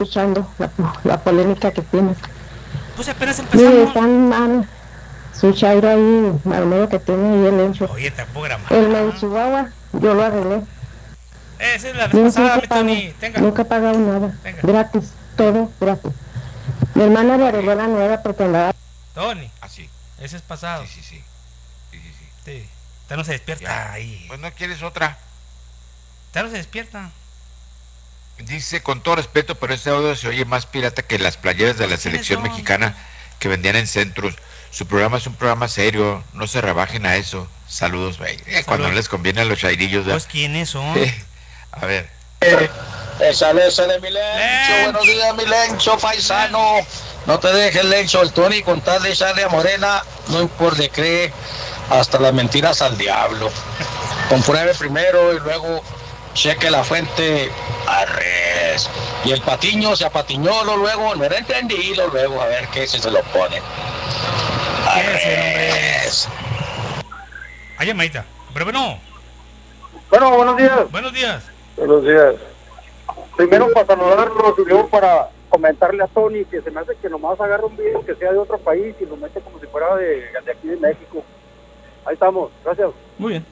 escuchando la polémica que tiene. Pues apenas Mire, empezamos. están mal su chairo ahí, al que tiene ahí el Encho. Oye, tampoco era El de Chihuahua, yo lo arreglé. Esa es la vez Bien, pasada, nunca mi pago, Tony. Tenga. nunca he pagado nada. Venga. Gratis, todo gratis. Mi hermana le arregló la nueva porque andaba. Tony. Así. Ese es pasado. Sí. Sí. Usted no se despierta Ya. ahí. Pues no quieres otra. Usted no se despierta. Dice, con todo respeto, pero este audio se oye más pirata que las playeras de la selección mexicana que vendían en centros. Su programa es un programa serio, no se rebajen a eso. Saludos, güey. Cuando no les conviene a los chairillos. Pues, ¿quiénes son? A ver. Sale ese de mi Lencho. Buenos días, mi Lencho, paisano. No te dejes, Lencho, el Tony, con tal de echarle a Morena, no importa de cree, hasta las mentiras al diablo. Compruebe primero y luego cheque la fuente. Arres. Y el Patiño se apatiñó luego, no era entendido luego, a ver qué si se lo pone. Arres. Ay, llamadita. Pero bueno. Bueno, buenos días. Buenos días. Buenos días. Primero para saludarlos y luego para comentarle a Tony que se me hace que nomás agarra un video que sea de otro país y lo mete como si fuera de aquí de México. Ahí estamos, gracias. Muy bien.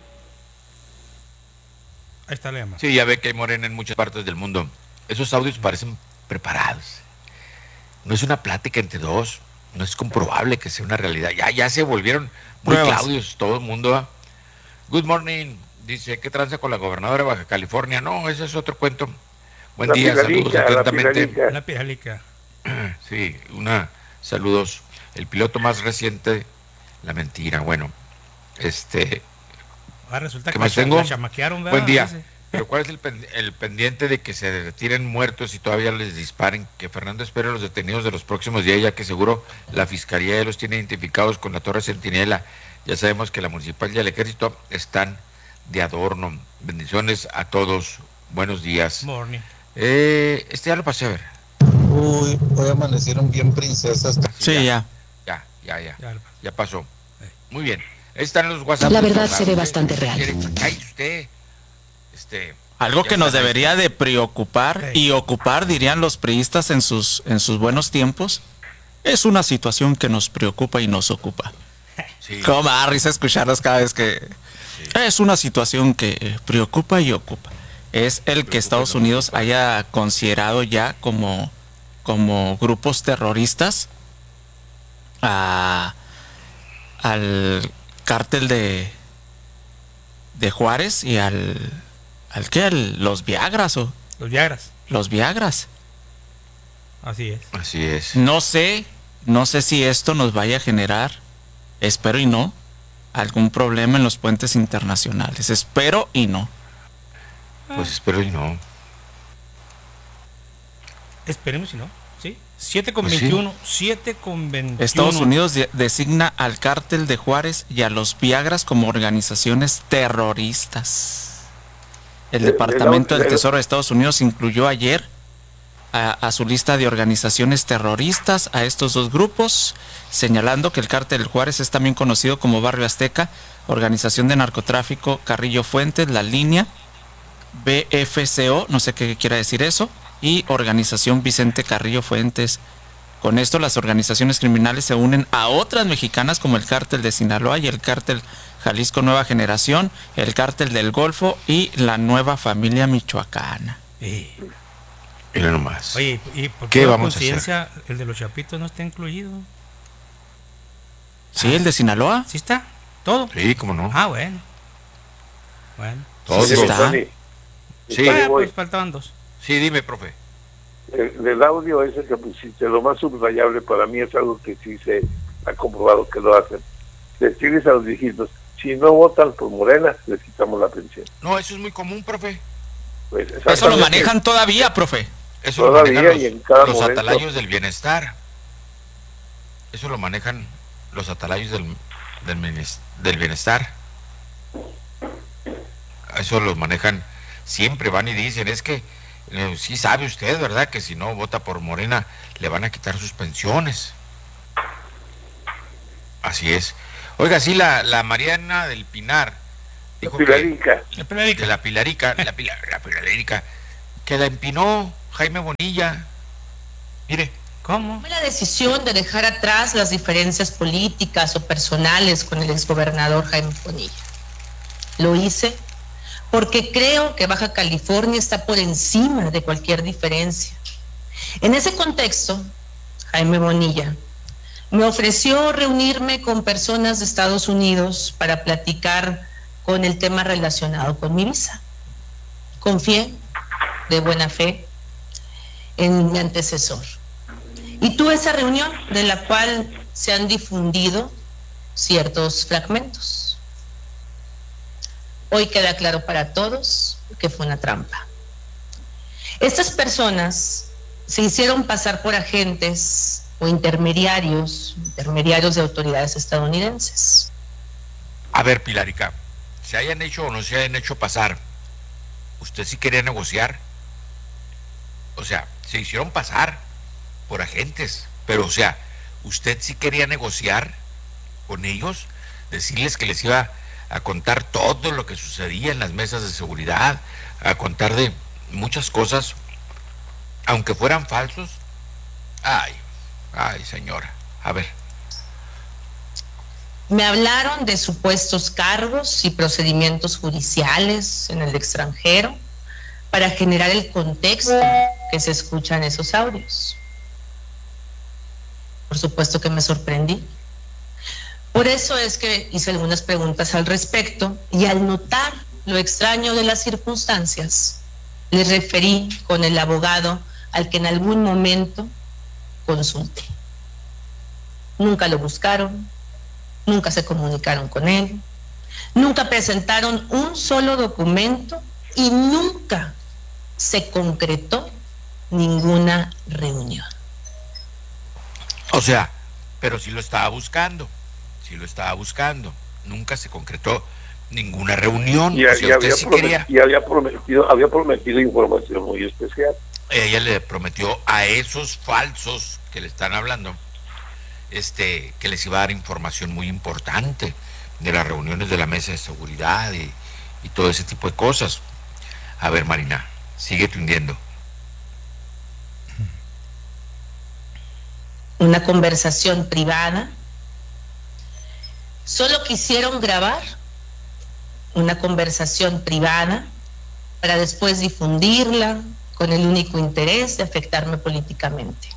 Ahí está la llamada. Sí, ya ve que hay morena en muchas partes del mundo. Esos audios parecen preparados. No es una plática entre dos. No es comprobable que sea una realidad. Ya se volvieron muy claudios todo el mundo. ¿Eh? Good morning. Dice, ¿qué tranza con la gobernadora de Baja California? No, ese es otro cuento. Buen día, saludos atentamente. La piralica. Sí, saludos. El piloto más reciente, la mentira. Bueno, resulta ¿qué que más tengo? la chamaquearon, ¿verdad? Buen día. Pero ¿cuál es el pendiente de que se retiren muertos y todavía les disparen? Que Fernando espere a los detenidos de los próximos días, ya que seguro la fiscalía ya los tiene identificados con la Torre Centinela. Ya sabemos que la municipal y el ejército están de adorno. Bendiciones a todos. Buenos días. Morning. Ya lo pasé a ver. Uy, hoy amanecieron bien princesas. Sí, ya pasó. Muy bien. Ahí están los WhatsApp. La verdad se ve bastante real. Ay, usted. Algo que nos debería de preocupar y ocupar, dirían los priistas en sus buenos tiempos, es una situación que nos preocupa y nos ocupa. Sí. Como me da risa escucharlos cada vez que... Sí. Es una situación que preocupa y ocupa. Es el que Estados Unidos haya considerado ya como grupos terroristas al cártel de Juárez y los Viagras Los Viagras. Así es. No sé si esto nos vaya a generar, espero y no, algún problema en los puentes internacionales. Espero y no. Pues espero y no. Esperemos y no. Sí. 7:21. 7:21. Estados Unidos designa al cártel de Juárez y a los Viagras como organizaciones terroristas. El Departamento del Tesoro de Estados Unidos incluyó ayer a su lista de organizaciones terroristas a estos dos grupos, señalando que el cártel del Juárez es también conocido como Barrio Azteca, Organización de Narcotráfico Carrillo Fuentes, La Línea, BFCO, no sé qué quiera decir eso, y Organización Vicente Carrillo Fuentes. Con esto las organizaciones criminales se unen a otras mexicanas como el cártel de Sinaloa y el cártel Jalisco Nueva Generación, el cártel del Golfo y la Nueva Familia Michoacana. Mira nomás. Oye, ¿y por qué vamos a hacer? El de los Chapitos no está incluido. Sí, el de Sinaloa. ¿Sí está? ¿Todo? Sí, cómo no. Bueno. Todo sí está. Sí. Pues faltaban dos. Sí, dime, profe. El audio ese que pusiste, lo más subrayable para mí es algo que sí se ha comprobado que lo hacen. Decirles a los viejitos, si no votan por Morena, les quitamos la pensión. No, eso es muy común, profe. Pues eso lo manejan todavía, profe. Eso todavía lo manejan los atalayos del bienestar. Eso lo manejan los atalayos del bienestar. Eso lo manejan, siempre van y dicen, es que sí sabe usted, ¿verdad? Que si no vota por Morena, le van a quitar sus pensiones. Así es. Oiga, sí, la Mariana del Pinar dijo que la Pilarica, que la empinó Jaime Bonilla. Mire. ¿Cómo? Tomé la decisión de dejar atrás las diferencias políticas o personales con el exgobernador Jaime Bonilla. Lo hice porque creo que Baja California está por encima de cualquier diferencia. En ese contexto, Jaime Bonilla me ofreció reunirme con personas de Estados Unidos para platicar con el tema relacionado con mi visa. Confié de buena fe en mi antecesor. Y tuve esa reunión de la cual se han difundido ciertos fragmentos. Hoy queda claro para todos que fue una trampa. Estas personas se hicieron pasar por agentes o intermediarios de autoridades estadounidenses. A ver, Pilarica, se hayan hecho o no se hayan hecho pasar, ¿usted sí quería negociar? O sea, se hicieron pasar por agentes, pero o sea, ¿usted sí quería negociar con ellos? Decirles que les iba a contar todo lo que sucedía en las mesas de seguridad, a contar de muchas cosas, aunque fueran falsos. Ay, señora, a ver. Me hablaron de supuestos cargos y procedimientos judiciales en el extranjero para generar el contexto que se escucha en esos audios. Por supuesto que me sorprendí. Por eso es que hice algunas preguntas al respecto y al notar lo extraño de las circunstancias, les referí con el abogado al que en algún momento consulté. Nunca lo buscaron, nunca se comunicaron con él, nunca presentaron un solo documento y nunca se concretó ninguna reunión. O sea, pero sí lo estaba buscando, nunca se concretó ninguna reunión. Y, o sea, usted sí quería. Y había prometido información muy especial. Ella le prometió a esos falsos que le están hablando, que les iba a dar información muy importante de las reuniones de la mesa de seguridad y todo ese tipo de cosas. A ver, Marina, sigue hundiendo. Una conversación privada. Solo quisieron grabar una conversación privada para después difundirla con el único interés de afectarme políticamente.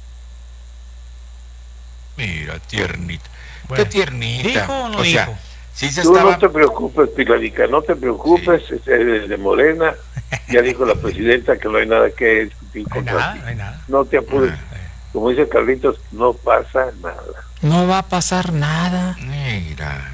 Mira, tiernita. Bueno, Qué tiernita. ¿dijo o no o sea, dijo? sí se Tú estaba... no te preocupes, Pilarica, no te preocupes, sí. De Morena, ya dijo la presidenta que no hay nada que discutir contra ti. No hay nada. No te apures. Como dice Carlitos, no pasa nada. No va a pasar nada. Mira.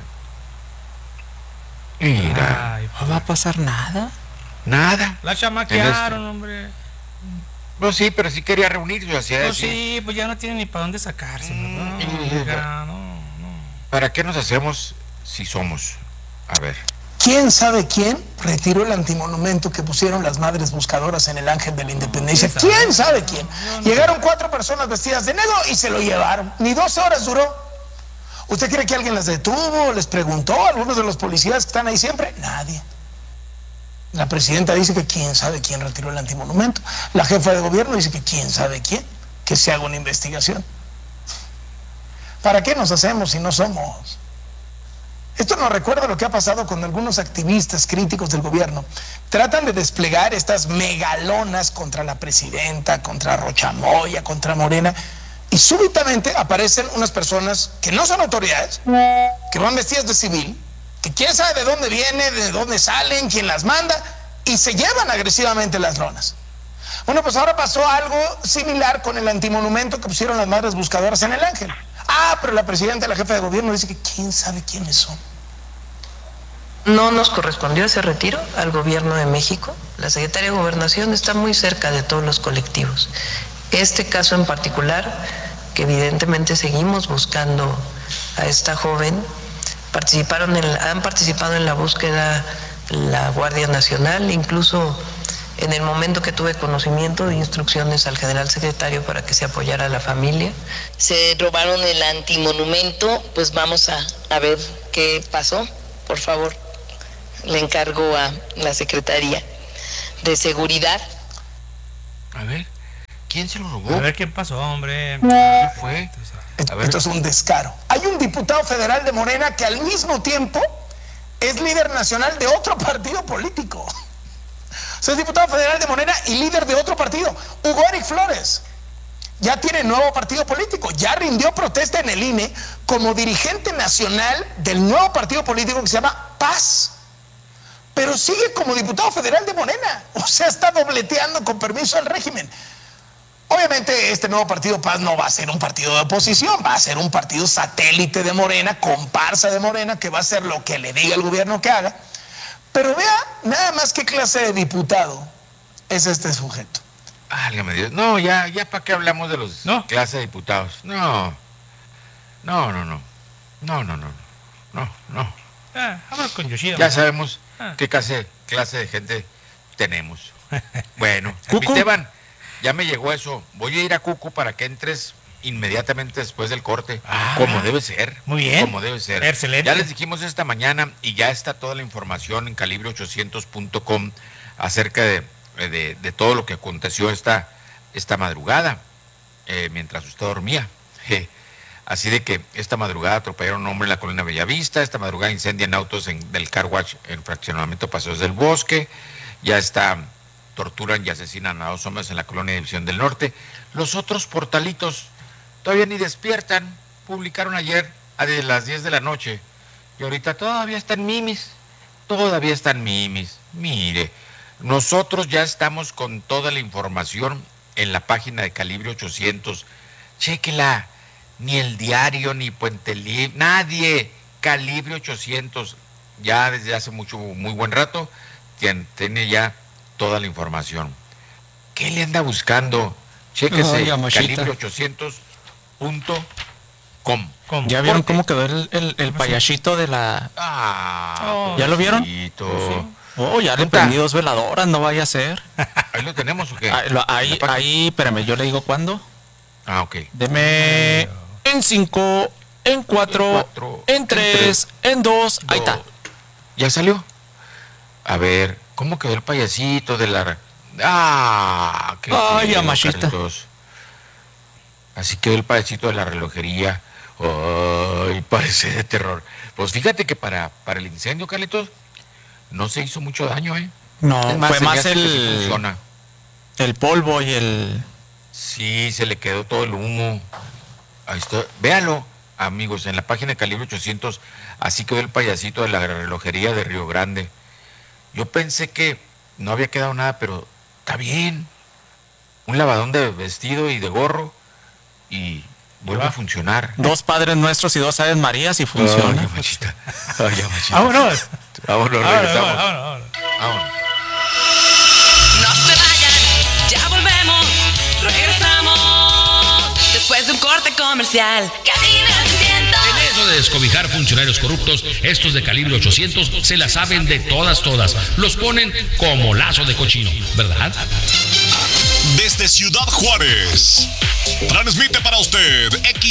Ay, No va a pasar nada. Nada. la chamaquearon, hombre. No, sí, pero sí quería reunirse. O sea, Pues sí, pues ya no tiene ni para dónde sacarse. No. ¿Para qué nos hacemos si somos? A ver. ¿Quién sabe quién retiró el antimonumento que pusieron las madres buscadoras en el Ángel de la Independencia? ¿Quién sabe quién? Llegaron 4 personas vestidas de negro y se lo llevaron. Ni 12 horas duró. ¿Usted cree que alguien las detuvo? ¿Les preguntó a algunos de los policías que están ahí siempre? Nadie. La presidenta dice que quién sabe quién retiró el antimonumento. La jefa de gobierno dice que quién sabe quién. Que se haga una investigación. ¿Para qué nos hacemos si no somos? Esto nos recuerda lo que ha pasado con algunos activistas críticos del gobierno. Tratan de desplegar estas megalonas contra la presidenta, contra Rocha Moya, contra Morena, y súbitamente aparecen unas personas que no son autoridades, que van vestidas de civil, que quién sabe de dónde viene, de dónde salen, quién las manda, y se llevan agresivamente las lonas. Bueno, pues ahora pasó algo similar con el antimonumento que pusieron las madres buscadoras en el Ángel. Pero la presidenta y la jefa de gobierno dice que quién sabe quiénes son. No nos correspondió ese retiro al gobierno de México. La secretaria de Gobernación está muy cerca de todos los colectivos. Este caso en particular, que evidentemente seguimos buscando a esta joven, han participado en la búsqueda la Guardia Nacional, incluso en el momento que tuve conocimiento de instrucciones al general secretario para que se apoyara a la familia. Se robaron el antimonumento, pues vamos a ver qué pasó, por favor. Le encargo a la Secretaría de Seguridad. A ver, quién se lo robó? A ver qué pasó, hombre. ¿Qué fue? Esto es un descaro. Hay un diputado federal de Morena que al mismo tiempo es líder nacional de otro partido político. O sea, es diputado federal de Morena y líder de otro partido. Hugo Eric Flores ya tiene nuevo partido político, ya rindió protesta en el INE como dirigente nacional del nuevo partido político que se llama Paz. Pero sigue como diputado federal de Morena. O sea, está dobleteando con permiso al régimen. Obviamente este nuevo partido Paz no va a ser un partido de oposición, va a ser un partido satélite de Morena, comparsa de Morena, que va a hacer lo que le diga el gobierno que haga. Pero vea nada más qué clase de diputado es este sujeto. Válgame Dios. No, ya para qué hablamos de los clases de diputados. No. Habla con Yoshida. Ya sabemos qué clase de gente tenemos. Bueno, Esteban, ya me llegó eso. Voy a ir a Cucu para que entres inmediatamente después del corte. Como debe ser. Muy bien. Como debe ser. Excelente. Ya les dijimos esta mañana y ya está toda la información en calibre800.com acerca de todo lo que aconteció esta madrugada mientras usted dormía. Así de que esta madrugada atropellaron a un hombre en la colonia Bellavista, esta madrugada incendian autos del Car Wash en fraccionamiento Paseos del Bosque, ya torturan y asesinan a 2 hombres en la colonia División del Norte. Los otros portalitos todavía ni despiertan, publicaron ayer a las 10 de la noche y ahorita todavía están mimis. Mire, nosotros ya estamos con toda la información en la página de Calibre 800. Chéquela, ni el diario, ni Puente Libre, nadie. Calibre 800, ya desde hace muy buen rato, tiene ya toda la información. ¿Qué le anda buscando? Chéquese, calibre800.com. ¿Ya vieron cómo quedó el payasito de la... ¿Ya lo vieron? Ya le prendí 2 veladoras, no vaya a ser. ¿Ahí lo tenemos o qué? Ahí, espérame, yo le digo cuándo. Ok. Deme en 5, en 4, en 3, en 2, ahí está. ¿Ya salió? A ver, ¿cómo quedó el payasito de la... Ay, amachita. Así quedó el payasito de la relojería. Ay, parece de terror. Pues fíjate que para el incendio, Carlitos, no se hizo mucho daño, ¿eh? No, fue más el polvo y el... Sí, se le quedó todo el humo. Ahí está. Véalo, amigos, en la página de Calibre 800, así quedó el payasito de la relojería de Río Grande. Yo pensé que no había quedado nada, pero está bien. Un lavadón de vestido y de gorro y vuelve a funcionar. 2 Padres Nuestros y 2 Aves Marías y funciona. Ay, machita. Vámonos. Regresamos. Vámonos. No se vayan, ya volvemos, regresamos después de un corte comercial. En eso de descobijar funcionarios corruptos, estos de Calibre 800 se la saben de todas. Los ponen como lazo de cochino, ¿verdad? Desde Ciudad Juárez, transmite para usted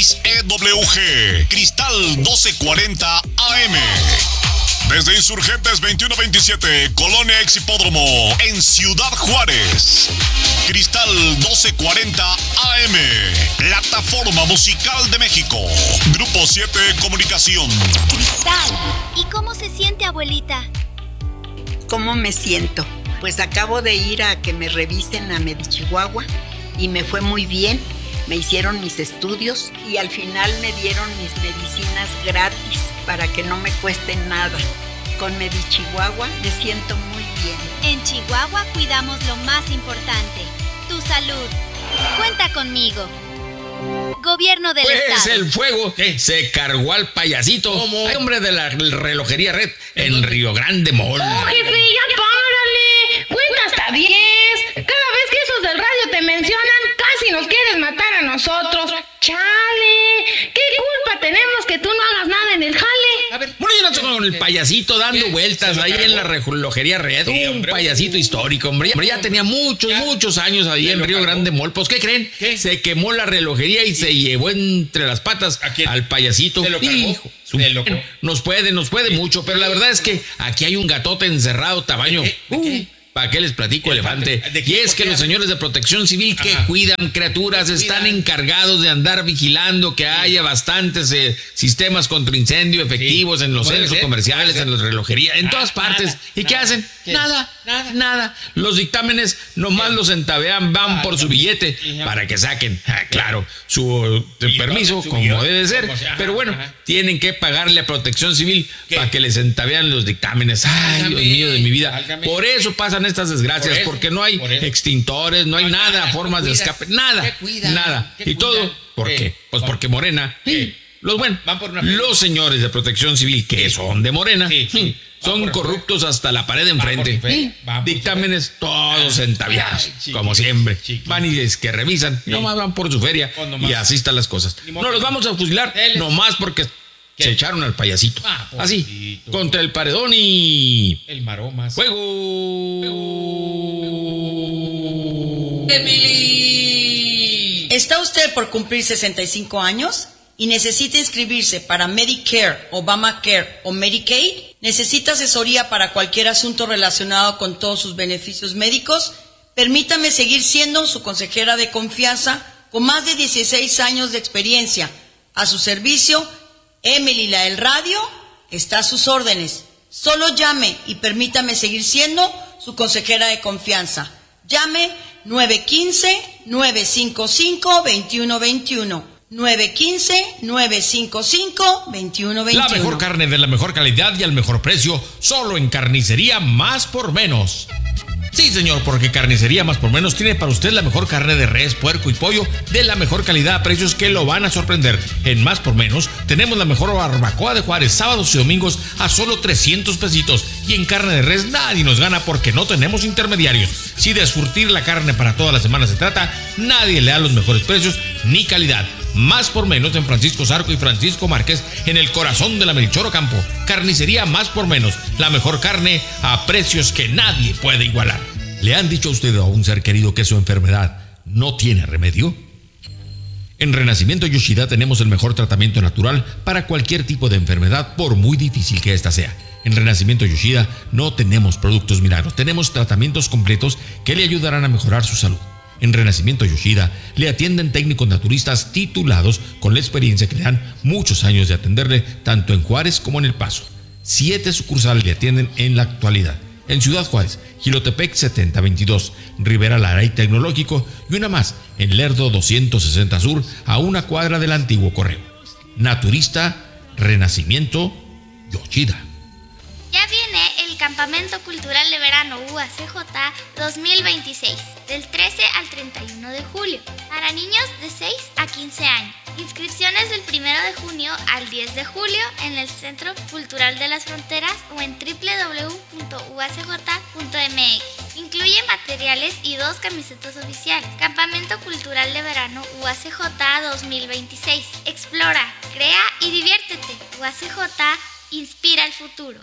XEWG Cristal 1240 AM. Desde Insurgentes 2127, Colonia Exhipódromo, en Ciudad Juárez. Cristal 1240 AM, plataforma musical de México. Grupo 7 Comunicación. Cristal, ¿y cómo se siente, abuelita? ¿Cómo me siento? Pues acabo de ir a que me revisen a Medichihuahua y me fue muy bien. Me hicieron mis estudios y al final me dieron mis medicinas gratis para que no me cueste nada. Con Medichihuahua me siento muy bien. En Chihuahua cuidamos lo más importante, tu salud. Cuenta conmigo. Gobierno del Estado. Pues el fuego se cargó al payasito, hombre de la relojería Red, en Río Grande Mall. ¡Oh, jefe, ya párale! ¡Cuenta hasta 10! Cada vez que esos del radio te mencionan, casi nos quieres matar a nosotros. ¡Chale! ¿Qué culpa tenemos que tú no hagas nada en el jale? A ver, bueno, yo no estoy con el payasito dando vueltas ahí en la relojería Red. Un payasito histórico, hombre. Ya tenía muchos años ahí en Río Grande Mall. Pues, ¿qué creen? Se quemó la relojería y se llevó entre las patas al payasito. ¿Se lo cargó? Nos puede mucho, pero la verdad es que aquí hay un gatote encerrado tamaño. ¿Para qué les platico, elefante? Y es que los señores de Protección Civil que cuidan criaturas están encargados de andar vigilando que haya bastantes sistemas contra incendio efectivos en los centros comerciales, en las relojerías, en todas partes. ¿Y qué hacen? Nada. Los dictámenes nomás los entabean, van por su billete para que saquen, claro, su permiso, como debe ser. Pero bueno, tienen que pagarle a Protección Civil para que les entabean los dictámenes. Ay, Dios mío de mi vida. Por eso pasan estas desgracias, porque no hay extintores, no hay nada, formas de escape, nada. ¿Y todo por qué? Pues porque Morena, los señores de Protección Civil que son de Morena, son corruptos hasta la pared de enfrente. Dictámenes todos entabiados, como siempre. Van y es que revisan, nomás van por su feria y así están las cosas. No los vamos a fusilar nomás porque se echaron al payasito. Así, contra el paredón y... el maromas. ¡Fuego! ¡Emily! ¿Está usted por cumplir 65 años y necesita inscribirse para Medicare, Obamacare o Medicaid? ¿Necesita asesoría para cualquier asunto relacionado con todos sus beneficios médicos? Permítame seguir siendo su consejera de confianza con más de 16 años de experiencia. A su servicio, Emily, la del radio, está a sus órdenes. Solo llame y permítame seguir siendo su consejera de confianza. Llame 915-955-2121. 915-955-2121. La mejor carne de la mejor calidad y al mejor precio, solo en Carnicería Más por Menos. Sí, señor, porque Carnicería Más por Menos tiene para usted la mejor carne de res, puerco y pollo de la mejor calidad a precios que lo van a sorprender. En Más por Menos tenemos la mejor barbacoa de Juárez, sábados y domingos a solo 300 pesitos. Y en carne de res nadie nos gana porque no tenemos intermediarios. Si de surtir la carne para toda la semana se trata, nadie le da los mejores precios ni calidad. Más por Menos en Francisco Zarco y Francisco Márquez, en el corazón de la Melchor Ocampo. Carnicería Más por Menos, la mejor carne a precios que nadie puede igualar. ¿Le han dicho a usted a un ser querido que su enfermedad no tiene remedio? En Renacimiento Yoshida tenemos el mejor tratamiento natural para cualquier tipo de enfermedad, por muy difícil que ésta sea. En Renacimiento Yoshida no tenemos productos milagros, tenemos tratamientos completos que le ayudarán a mejorar su salud. En Renacimiento Yoshida le atienden técnicos naturistas titulados con la experiencia que le dan muchos años de atenderle tanto en Juárez como en El Paso. 7 sucursales le atienden en la actualidad. En Ciudad Juárez, Jilotepec 7022, Rivera Lara y Tecnológico, y una más en Lerdo 260 Sur, a una cuadra del antiguo correo. Naturista Renacimiento Yoshida. Ya viene el Campamento Cultural de Verano UACJ 2026, del 13 al 31 de julio, para niños de 6 a 15 años. Inscripciones del 1 de junio al 10 de julio en el Centro Cultural de las Fronteras o en www.uacj.mx. Incluye materiales y 2 camisetas oficiales. Campamento Cultural de Verano UACJ 2026. Explora, crea y diviértete. UACJ inspira el futuro.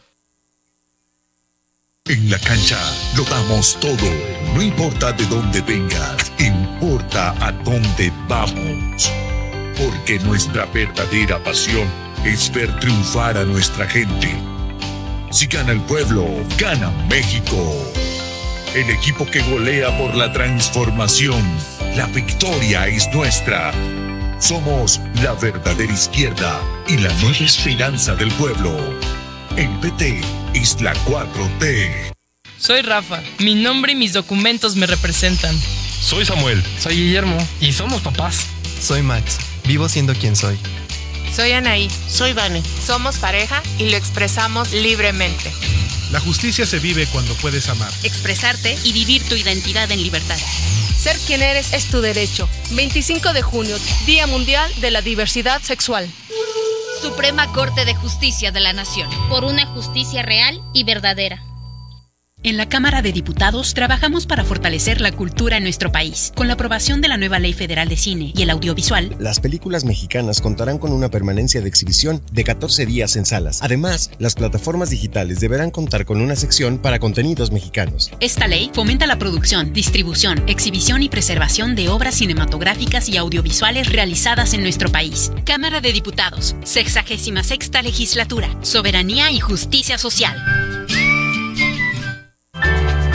En la cancha lo damos todo, no importa de dónde vengas, importa a dónde vamos. Porque nuestra verdadera pasión es ver triunfar a nuestra gente. Si gana el pueblo, gana México. El equipo que golea por la transformación, la victoria es nuestra. Somos la verdadera izquierda y la nueva esperanza del pueblo. El PT es la 4T. Soy Rafa, mi nombre y mis documentos me representan. Soy Samuel. Soy Guillermo y somos papás. Soy Max, vivo siendo quien soy. Soy Anaí. Soy Vane. Somos pareja y lo expresamos libremente. La justicia se vive cuando puedes amar, expresarte y vivir tu identidad en libertad. Ser quien eres es tu derecho. 25 de junio, Día Mundial de la Diversidad Sexual. Suprema Corte de Justicia de la Nación. Por una justicia real y verdadera. En la Cámara de Diputados trabajamos para fortalecer la cultura en nuestro país. Con la aprobación de la nueva Ley Federal de Cine y el Audiovisual, las películas mexicanas contarán con una permanencia de exhibición de 14 días en salas. Además, las plataformas digitales deberán contar con una sección para contenidos mexicanos. Esta ley fomenta la producción, distribución, exhibición y preservación de obras cinematográficas y audiovisuales realizadas en nuestro país. Cámara de Diputados, 66ª Legislatura. Soberanía y justicia social.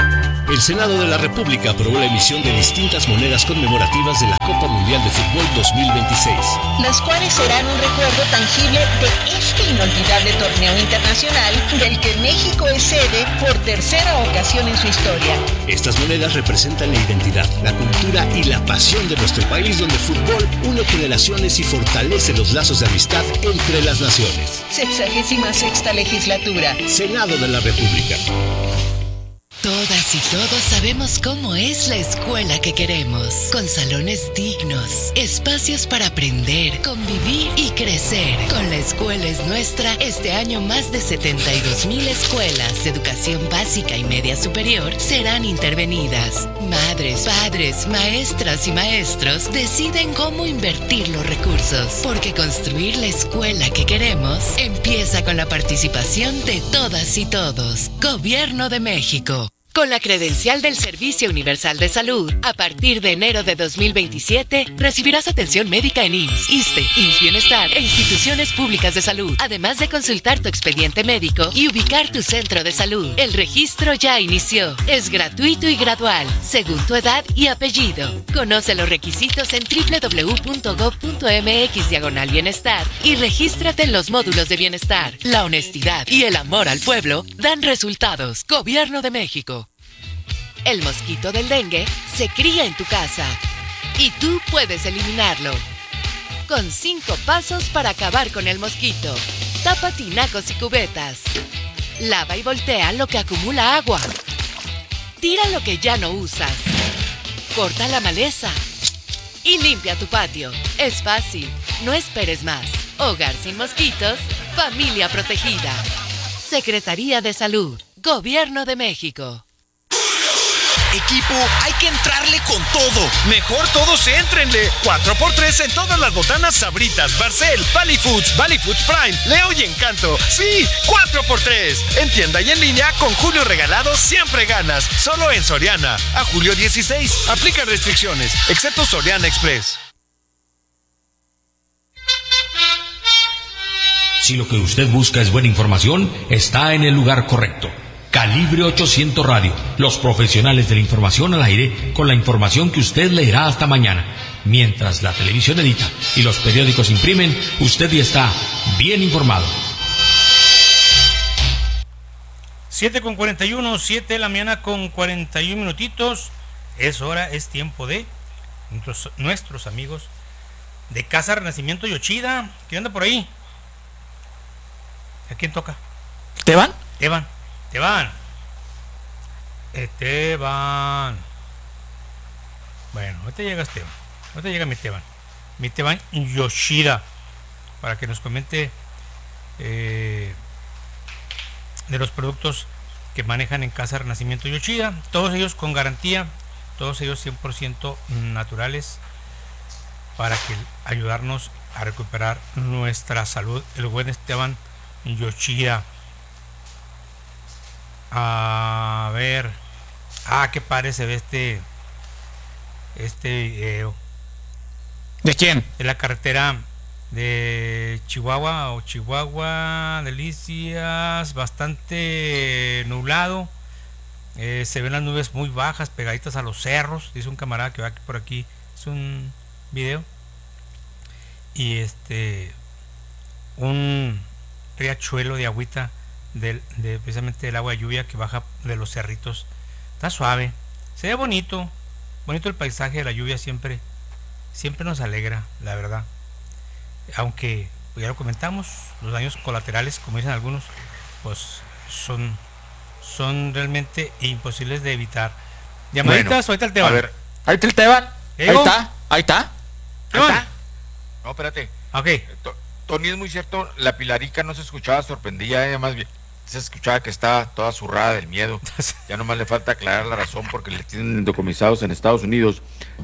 El Senado de la República aprobó la emisión de distintas monedas conmemorativas de la Copa Mundial de Fútbol 2026. Las cuales serán un recuerdo tangible de este inolvidable torneo internacional del que México es sede por tercera ocasión en su historia. Estas monedas representan la identidad, la cultura y la pasión de nuestro país, donde el fútbol une generaciones y fortalece los lazos de amistad entre las naciones. 66ª legislatura. Senado de la República. Todas y todos sabemos cómo es la escuela que queremos, con salones dignos, espacios para aprender, convivir y crecer. Con La Escuela es Nuestra, este año más de 72,000 escuelas de educación básica y media superior serán intervenidas. Madres, padres, maestras y maestros deciden cómo invertir los recursos, porque construir la escuela que queremos empieza con la participación de todas y todos. Gobierno de México. Con la credencial del Servicio Universal de Salud, a partir de enero de 2027, recibirás atención médica en IMSS, ISSSTE, IMSS Bienestar e instituciones públicas de salud, además de consultar tu expediente médico y ubicar tu centro de salud. El registro ya inició. Es gratuito y gradual, según tu edad y apellido. Conoce los requisitos en www.gov.mx/bienestar y regístrate en los módulos de bienestar. La honestidad y el amor al pueblo dan resultados. Gobierno de México. El mosquito del dengue se cría en tu casa y tú puedes eliminarlo. Con 5 pasos para acabar con el mosquito. Tapa tinacos y cubetas. Lava y voltea lo que acumula agua. Tira lo que ya no usas. Corta la maleza. Y limpia tu patio. Es fácil. No esperes más. Hogar sin mosquitos. Familia protegida. Secretaría de Salud. Gobierno de México. Equipo, hay que entrarle con todo. Mejor todos éntrenle. 4x3 en todas las botanas Sabritas, Barcel, Valley Foods Prime, Leo y Encanto. Sí, 4x3. En tienda y en línea, con Julio Regalado siempre ganas. Solo en Soriana. A julio 16. Aplica restricciones, excepto Soriana Express. Si lo que usted busca es buena información, está en el lugar correcto. Calibre 800 Radio, los profesionales de la información al aire, con la información que usted leerá hasta mañana. Mientras la televisión edita y los periódicos imprimen, usted ya está bien informado. 7:41, 7 de la mañana con 41 minutitos. Es hora, es tiempo de nuestros amigos de Casa Renacimiento Yoshida. ¿Quién anda por ahí? ¿A quién toca? ¿Teban? Bueno, ahorita llega Esteban. Ahorita llega mi Teban Yoshida, para que nos comente de los productos que manejan en Casa Renacimiento Yoshida. Todos ellos con garantía, todos ellos 100% naturales, para que ayudarnos a recuperar nuestra salud. El buen Esteban Yoshida. A ver. Qué padre se ve este video. ¿De quién? De la carretera de Chihuahua, Delicias, bastante nublado. Se ven las nubes muy bajas, pegaditas a los cerros. Dice un camarada que va por aquí. Es un video. Y un riachuelo de agüita de precisamente del agua de lluvia que baja de los cerritos. Está suave, se ve bonito el paisaje de la lluvia. Siempre nos alegra, la verdad, aunque pues ya lo comentamos, los daños colaterales, como dicen algunos, pues son realmente imposibles de evitar. Llamaditas, bueno, ahorita el Teban. A ver, ahí está el Teban. Ahí está. No, espérate. Okay. Tony, es muy cierto, la Pilarica no se escuchaba sorprendida, más bien se escuchaba que está toda zurrada del miedo. Ya nomás le falta aclarar la razón, porque le tienen decomisados en Estados Unidos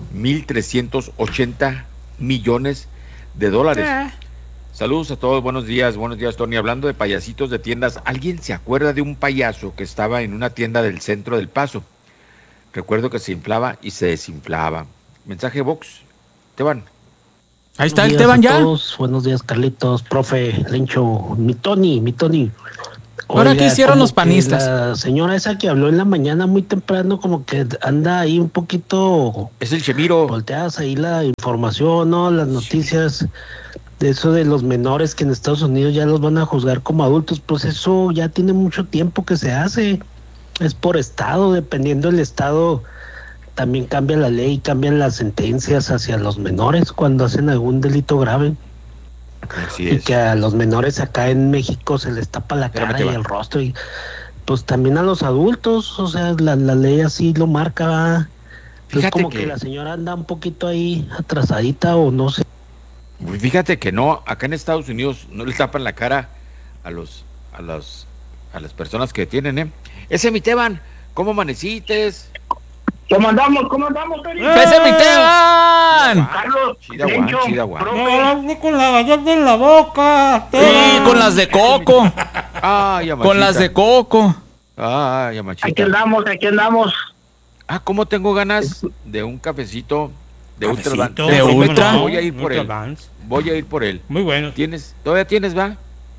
1,380 millones de dólares. Saludos a todos, buenos días, Tony. Hablando de payasitos de tiendas, ¿alguien se acuerda de un payaso que estaba en una tienda del centro del Paso? Recuerdo que se inflaba y se desinflaba. Mensaje Vox, Teban. Ahí está el Teban ya. Buenos días, Carlitos, profe, Lencho, mi Tony. Ahora, ¿qué hicieron los panistas? La señora esa que habló en la mañana muy temprano, como que anda ahí un poquito... Es el Chemiro. Volteadas ahí la información, ¿no? Las noticias de eso de los menores que en Estados Unidos ya los van a juzgar como adultos. Pues eso ya tiene mucho tiempo que se hace. Es por estado, dependiendo del estado, también cambia la ley, cambian las sentencias hacia los menores cuando hacen algún delito grave. Así es. Y que a los menores acá en México se les tapa la cara y el rostro, y pues también a los adultos, o sea, la ley así lo marca, ¿va? Es como que la señora anda un poquito ahí atrasadita o no sé. Fíjate que no, acá en Estados Unidos no le tapan la cara a las personas que tienen, Ese mi Teban, ¿cómo amanecites? ¿Cómo andamos, Felipe? ¡Ese mi Teban! Carlos, Chida Juan. No, con la galleta en la boca. Sí, con las de coco. Ay, con las de coco. Ay, amachita. Aquí andamos. Ah, ¿cómo tengo ganas de un cafecito de Ultra? ¿De Ultra? Voy a ir por él. Muy bueno. ¿Todavía tienes, va?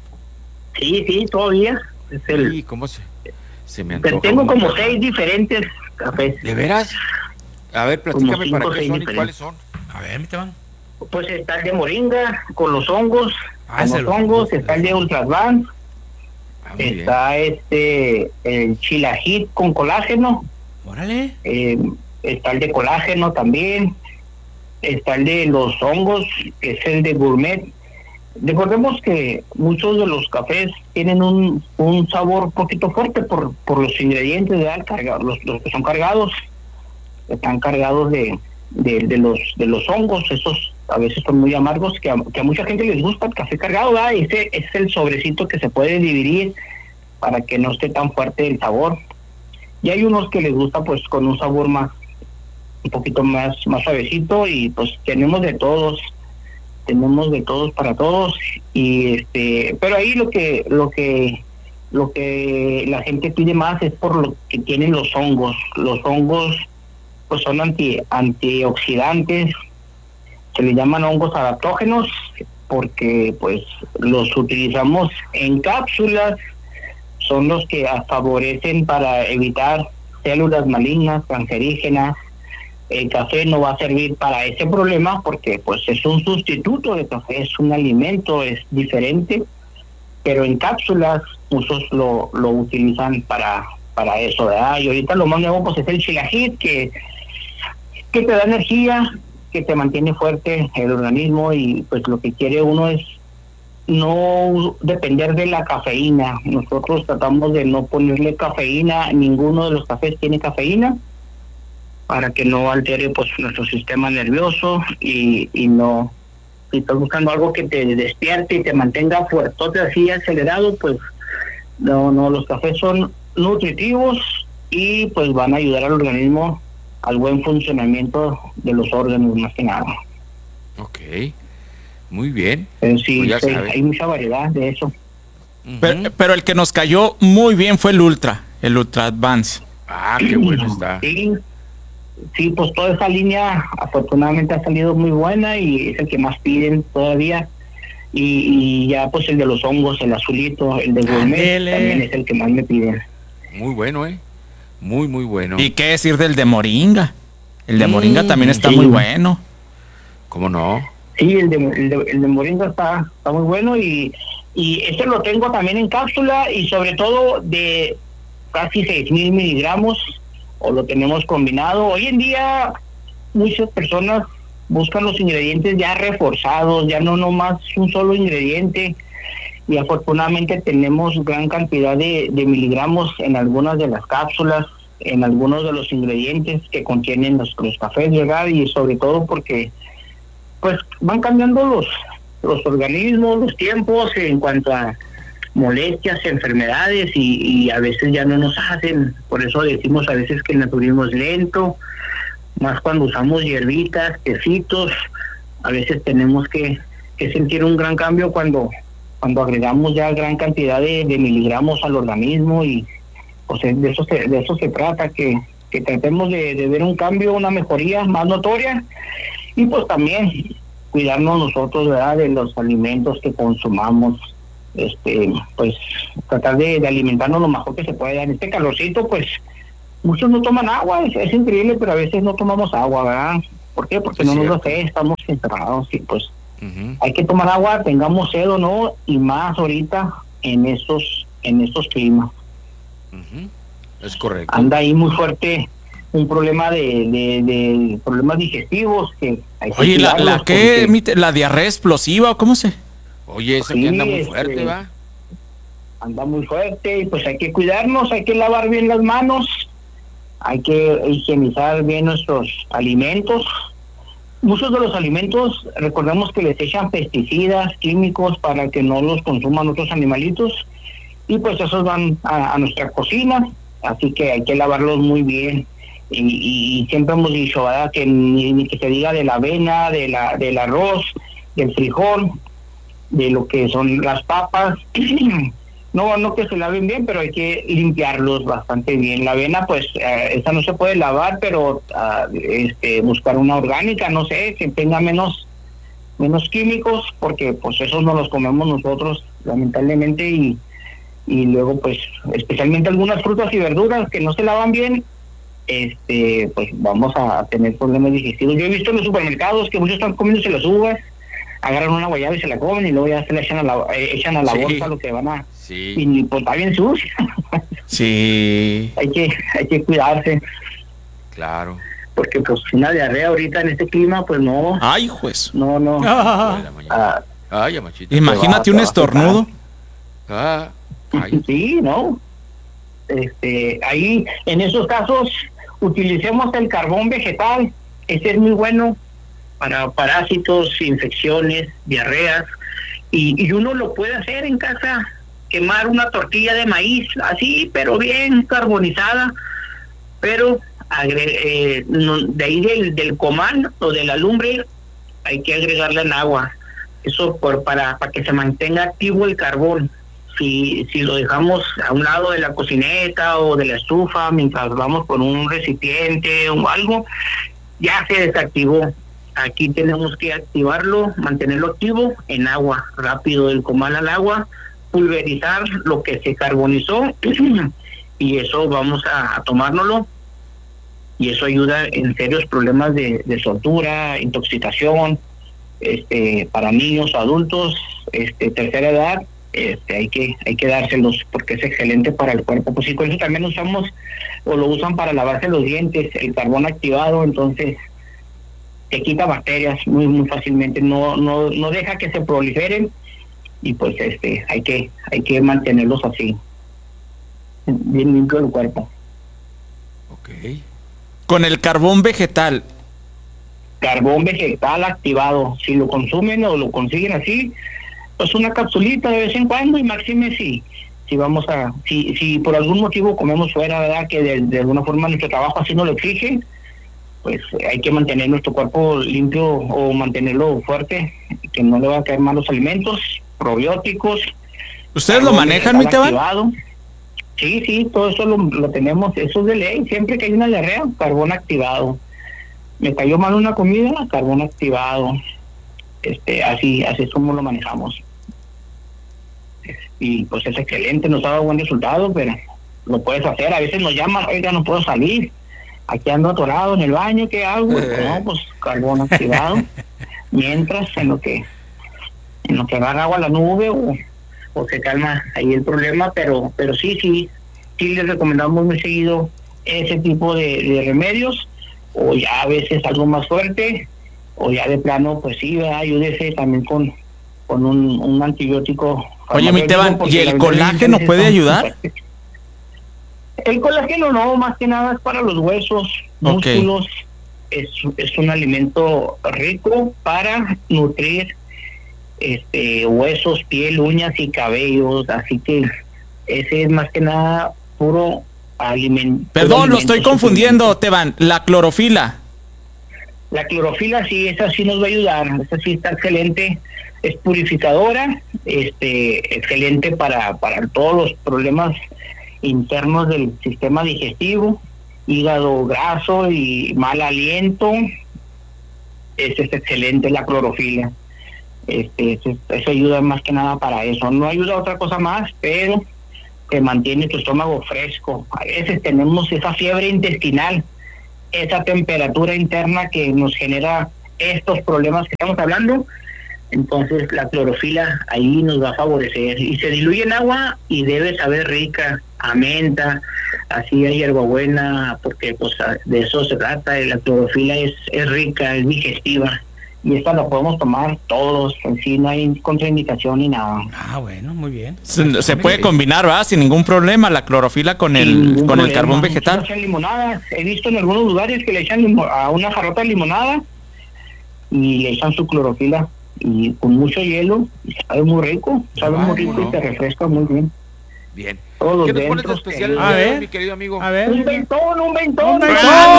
Sí, todavía. Sí, ¿cómo se me antoja? Tengo como 6 diferentes cafés. ¿De veras? A ver, platícame para qué son y cuáles son. A ver, mi Teban. Pues está el de moringa con los hongos. Está el de Ultra Advance. Está el Chilajit con colágeno. Órale. Está el de colágeno también. Está el de los hongos, que es el de gourmet. Recordemos que muchos de los cafés tienen un sabor un poquito fuerte por los ingredientes, ¿verdad? Los que son cargados, están cargados de los hongos. Esos a veces son muy amargos, que a mucha gente les gusta el café cargado, ¿verdad? Ese es el sobrecito que se puede dividir para que no esté tan fuerte el sabor. Y hay unos que les gusta pues con un sabor un poquito más suavecito, y pues tenemos de todos para todos. Y pero ahí lo que la gente pide más es por lo que tienen los hongos. Los hongos pues son antioxidantes, se le llaman hongos adaptógenos porque pues los utilizamos en cápsulas. Son los que favorecen para evitar células malignas, cancerígenas. El café no va a servir para ese problema porque pues es un sustituto de café, es un alimento, es diferente, pero en cápsulas muchos lo utilizan para eso, ¿verdad? Y ahorita lo más nuevo pues es el Chilajit, que te da energía, que te mantiene fuerte el organismo, y pues lo que quiere uno es no depender de la cafeína. Nosotros tratamos de no ponerle cafeína, ninguno de los cafés tiene cafeína, para que no altere pues nuestro sistema nervioso, y no, si estás buscando algo que te despierte y te mantenga fuertote así acelerado, pues no, los cafés son nutritivos y pues van a ayudar al organismo al buen funcionamiento de los órganos, más que nada. Ok, muy bien. Pero sí, pues hay mucha variedad de eso. Pero el que nos cayó muy bien fue el Ultra Advance. Ah, qué bueno está. Sí, pues toda esa línea afortunadamente ha salido muy buena y es el que más piden todavía. Y ya pues el de los hongos, el azulito, el de gourmet, también es el que más me piden. Muy bueno, muy bueno. ¿Y qué decir del de moringa? El de moringa también está muy bueno. ¿Cómo no? Sí, el de moringa está muy bueno, y este lo tengo también en cápsula, y sobre todo de casi 6,000 miligramos, o lo tenemos combinado. Hoy en día muchas personas buscan los ingredientes ya reforzados, ya no nomás un solo ingrediente, y afortunadamente tenemos gran cantidad de miligramos en algunas de las cápsulas, en algunos de los ingredientes que contienen los cafés, ¿verdad? Y sobre todo porque pues van cambiando los organismos, los tiempos en cuanto a molestias, enfermedades, y a veces ya no nos hacen. Por eso decimos a veces que el naturismo es lento, más cuando usamos hierbitas, tecitos. A veces tenemos que sentir un gran cambio cuando agregamos ya gran cantidad de miligramos al organismo, y pues de eso se trata, que tratemos de ver un cambio, una mejoría más notoria, y pues también cuidarnos nosotros, ¿verdad?, de los alimentos que consumamos. pues tratar de alimentarnos lo mejor que se pueda. En este calorcito, pues muchos no toman agua, es increíble, pero a veces no tomamos agua, ¿verdad? ¿Por qué? Porque no nos lo sé, estamos encerrados y pues hay que tomar agua, tengamos sed o no, y más ahorita en estos climas. Es correcto. Anda ahí muy fuerte un problema de problemas digestivos que hay que Oye, ¿la qué? porque... ¿La diarrea explosiva o cómo se...? Oye, eso que anda muy fuerte, ¿va? Anda muy fuerte y pues hay que cuidarnos, hay que lavar bien las manos, hay que higienizar bien nuestros alimentos. Muchos de los alimentos, recordemos que les echan pesticidas, químicos para que no los consuman otros animalitos y pues esos van a nuestra cocina, así que hay que lavarlos muy bien. Y siempre hemos dicho, ¿verdad?, que ni que se diga de la avena, del arroz, del frijol, de lo que son las papas, no que se laven bien, pero hay que limpiarlos bastante bien. La avena, pues, esa no se puede lavar, pero buscar una orgánica, no sé, que tenga menos químicos, porque pues esos no los comemos nosotros, lamentablemente, y luego, pues, especialmente algunas frutas y verduras que no se lavan bien, pues vamos a tener problemas digestivos. Yo he visto en los supermercados que muchos están comiéndose las uvas, agarran una guayaba y se la comen y luego ya se la echan a la bolsa lo que van a... Sí. Y pues está bien sucia. Sí. Hay que cuidarse. Claro. Porque pues una diarrea ahorita en este clima, pues no. Ay, juez. No. Ay, machito. Imagínate un estornudo. Sí, ¿no? Ahí, en esos casos, utilicemos el carbón vegetal. Ese es muy bueno para parásitos, infecciones, diarreas. Y uno lo puede hacer en casa, quemar una tortilla de maíz, así, pero bien carbonizada, pero de ahí del comal o de la lumbre hay que agregarle en agua, eso para que se mantenga activo el carbón. Si lo dejamos a un lado de la cocineta o de la estufa mientras vamos con un recipiente o algo, ya se desactivó. Aquí tenemos que activarlo, mantenerlo activo en agua, rápido del comal al agua, pulverizar lo que se carbonizó y eso vamos a tomárnoslo, y eso ayuda en serios problemas de soltura, intoxicación, para niños o adultos, tercera edad, hay que dárselos porque es excelente para el cuerpo. Pues sí, con eso también usamos o lo usan para lavarse los dientes, el carbón activado, entonces te quita bacterias muy muy fácilmente, no deja que se proliferen y pues hay que mantenerlos así, bien limpio el cuerpo. Okay. Con el carbón vegetal. Carbón vegetal activado, si lo consumen o lo consiguen así, pues una capsulita de vez en cuando, y máxime si vamos si por algún motivo comemos fuera, ¿verdad?, que de alguna forma nuestro trabajo así nos lo exige, pues hay que mantener nuestro cuerpo limpio o mantenerlo fuerte, que no le va a caer malos alimentos, probióticos. ¿Ustedes lo manejan, mi Teban? Sí, todo eso lo tenemos, eso es de ley. Siempre que hay una diarrea, carbón activado. Me cayó mal una comida, carbón activado. Así es como lo manejamos. Y pues es excelente, nos ha dado buen resultado, pero lo puedes hacer. A veces nos llaman, oiga, no puedo salir, aquí ando atorado en el baño, ¿qué hago? No, pues carbón activado. Mientras en lo que agarra agua la nube o se calma ahí el problema, pero sí les recomendamos muy seguido ese tipo de remedios, o ya a veces algo más fuerte, o ya de plano, pues sí, ayúdese también con un antibiótico. Oye, mi Teban, ¿y el colágeno puede ayudar? El colágeno no, más que nada es para los huesos, músculos, es un alimento rico para nutrir huesos, piel, uñas y cabellos, así que ese es más que nada puro alimento. Perdón, lo estoy confundiendo, Teban, la clorofila. La clorofila sí, esa sí nos va a ayudar, esa sí está excelente, es purificadora, excelente para todos los problemas internos del sistema digestivo, hígado graso y mal aliento, es excelente la clorofila. Eso ayuda más que nada para eso. No ayuda a otra cosa más, pero te mantiene tu estómago fresco. A veces tenemos esa fiebre intestinal, esa temperatura interna que nos genera estos problemas que estamos hablando. Entonces la clorofila ahí nos va a favorecer y se diluye en agua y debe saber rica, a menta, así a hierbabuena, porque pues de eso se trata. La clorofila es rica, es digestiva y esta la podemos tomar todos, en sí no hay contraindicación ni nada. Bueno, muy bien. Se puede combinar, ¿verdad? Sin ningún problema la clorofila con el carbón vegetal. Echan limonadas. He visto en algunos lugares que le echan a una jarrota de limonada y le echan su clorofila y con mucho hielo y sabe muy rico, y te refresca muy bien. Bien. Todos ¿Qué nos pones de dentro, especial, a ver, mi querido amigo? A ver. Un ventón. ¡Ándale!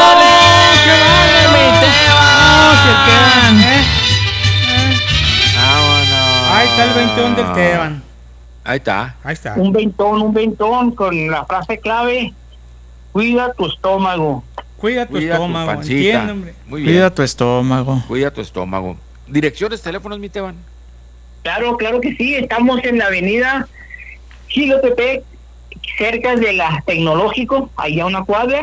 Ahí está el ventón del Teban. Ahí está. Un ventón con la frase clave: cuida tu estómago. Cuida tu estómago. Tu Entiende, hombre. Muy bien. Cuida tu estómago. Cuida tu estómago. Direcciones, teléfonos, mi Teban. Claro que sí. Estamos en la avenida Chilotepec, cerca de la Tecnológico, allá a una cuadra,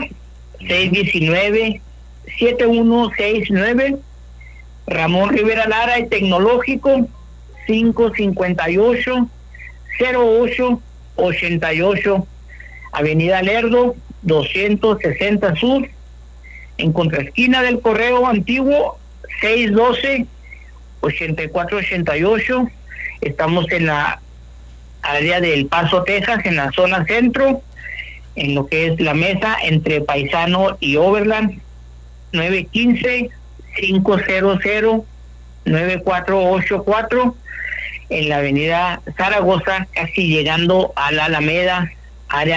619-7169, Ramón Rivera Lara, el Tecnológico, 558-0888, Avenida Lerdo, 260 Sur, en contraesquina del Correo Antiguo, 612-8488. Estamos en la área del Paso, Texas, en la zona centro, en lo que es la mesa entre Paisano y Overland, 915-500-9484, en la avenida Zaragoza, casi llegando a la Alameda, área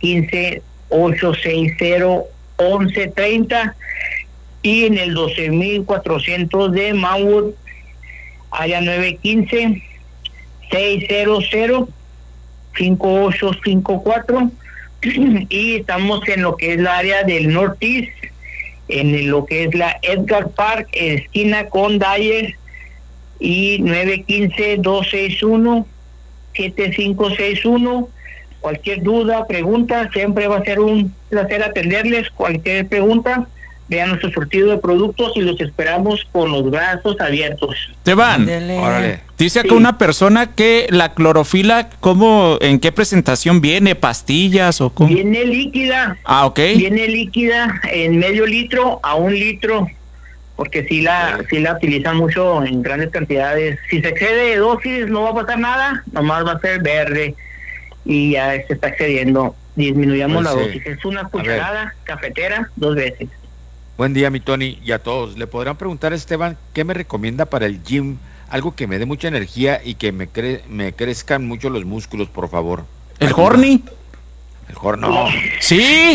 915-860-1130, y en el 12400 de Mountwood, área 915-600-5854, y estamos en lo que es la área del Northeast, en lo que es la Edgar Park, esquina con Dyer, y 915-261-7561. Cualquier duda, pregunta, siempre va a ser un placer atenderles. Cualquier pregunta, vean nuestro surtido de productos y los esperamos con los brazos abiertos. Teban, dice acá una persona que la clorofila, ¿en qué presentación viene? ¿Pastillas o cómo? Viene líquida. Ok. Viene líquida en medio litro a 1 litro, porque si la utilizan mucho en grandes cantidades. Si se excede de dosis no va a pasar nada, nomás va a ser verde y ya se está excediendo. Disminuyamos la dosis. Es una cucharada cafetera 2 veces. Buen día, mi Tony, y a todos. Le podrán preguntar a Esteban qué me recomienda para el gym, algo que me dé mucha energía y que me crezcan mucho los músculos, por favor. ¿El Horny? El Horny, no. Sí.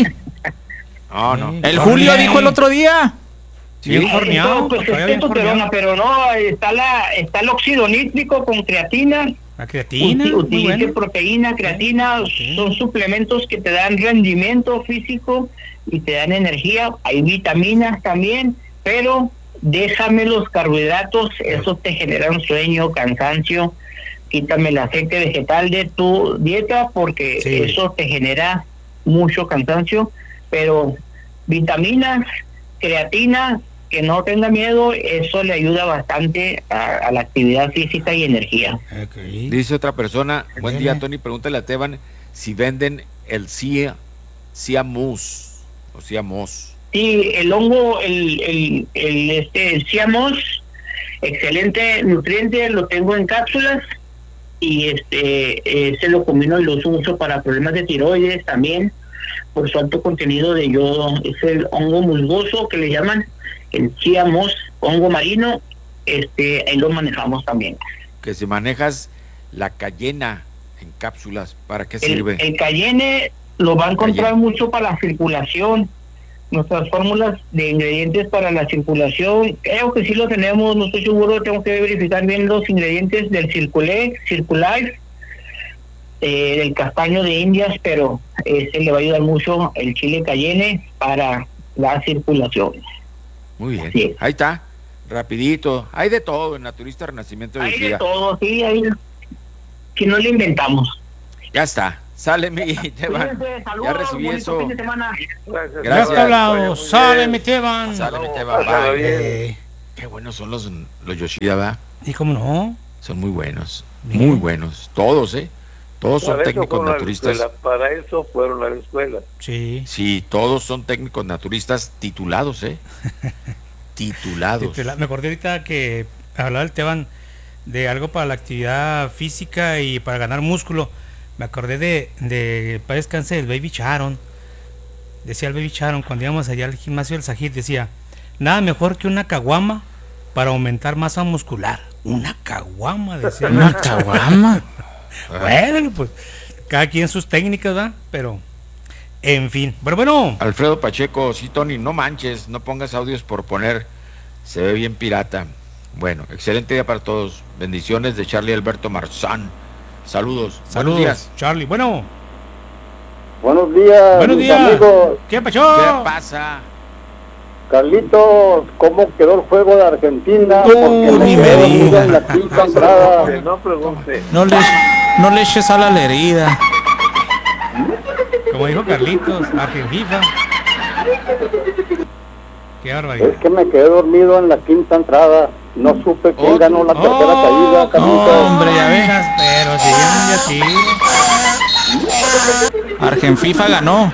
No. El Julio dijo el otro día. Sí, el horneado. Pues pero no, está el óxido nítrico con creatina. La creatina. Utilice proteína, creatina, son suplementos que te dan rendimiento físico y te dan energía. Hay vitaminas también, pero déjame los carbohidratos, eso te genera un sueño, cansancio. Quítame el aceite vegetal de tu dieta porque eso te genera mucho cansancio, pero vitaminas, creatina, que no tenga miedo, eso le ayuda bastante a la actividad física y energía. Dice otra persona, buen día, Tony, pregúntale a Teban si venden el Sea Moss o Sea Moss. Sí, el hongo, el Sea Moss, excelente nutriente, lo tengo en cápsulas y se lo combino y lo uso para problemas de tiroides también, por su alto contenido de yodo. Es el hongo musgoso que le llaman, el Sea Moss, hongo marino, ahí lo manejamos también. Que si manejas la cayena en cápsulas, ¿para qué sirve? El cayenne lo va a encontrar mucho para la circulación. Nuestras fórmulas de ingredientes para la circulación, creo que sí lo tenemos, no estoy seguro, tengo que verificar bien los ingredientes del Circulife, del castaño de Indias, pero le va a ayudar mucho el chile cayenne para la circulación. Muy bien, ahí está. Rapidito. Hay de todo en Naturista Renacimiento de Hay Yoshida. de todo, sí, hay que no le inventamos. Ya está. Sale mi Teban. Cuídense, saludos, Ya recibí bonito eso. fin de semana. Gracias. Ya está hablado. Sale mi Teban. Sale mi Teban. Bye. Qué buenos son los Yoshida, ¿verdad? ¿Y cómo no? Son muy buenos. Muy buenos. Todos, ¿eh? Todos son técnicos naturistas. Para eso fueron a la escuela. Sí. Sí, todos son técnicos naturistas titulados, ¿eh? Titulados. Me acordé ahorita que hablaba el Teban de algo para la actividad física y para ganar músculo. Me acordé de para descanse del Baby Charon. Decía el Baby Charon cuando íbamos allá al gimnasio del Sajid, decía, nada mejor que una caguama para aumentar masa muscular. Una caguama, decía. ¿Una caguama? Bueno, pues cada quien sus técnicas, ¿verdad? Pero, en fin. Pero bueno. Alfredo Pacheco, sí, Tony, no manches, no pongas audios por poner. Se ve bien pirata. Bueno, excelente día para todos. Bendiciones de Charlie Alberto Marzán. Saludos. Buenos días. Charlie. Bueno. Buenos días. Buenos días. Amigos. ¿Qué pasó? ¿Qué pasa? Carlitos, ¿cómo quedó el juego de Argentina? Ni me diga. En la quinta entrada. No pregunte. No le eches sal a la herida. Como dijo Carlitos, Argentina. Qué barbaridad. Es que me quedé dormido en la quinta entrada. No supe quién ganó la tercera caída, Carlitos. Hombre, ya ves. Pero si ya Argenfifa ganó.